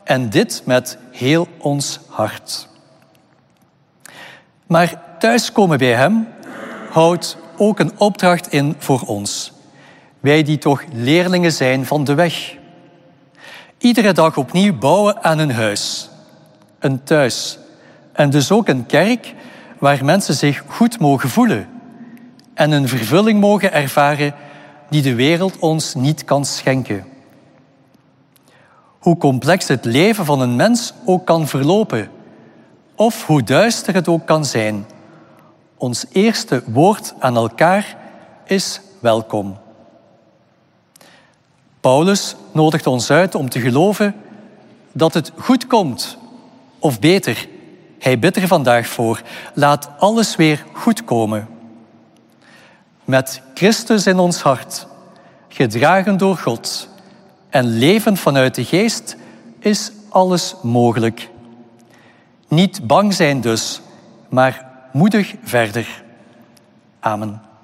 en dit met heel ons hart. Maar thuiskomen bij hem houdt ook een opdracht in voor ons. Wij die toch leerlingen zijn van de weg. Iedere dag opnieuw bouwen aan een huis, een thuis en dus ook een kerk waar mensen zich goed mogen voelen en een vervulling mogen ervaren die de wereld ons niet kan schenken. Hoe complex het leven van een mens ook kan verlopen, of hoe duister het ook kan zijn, ons eerste woord aan elkaar is welkom. Paulus nodigt ons uit om te geloven dat het goed komt, of beter, hij bidt er vandaag voor, laat alles weer goed komen. Met Christus in ons hart, gedragen door God en levend vanuit de geest, is alles mogelijk. Niet bang zijn dus, maar moedig verder. Amen.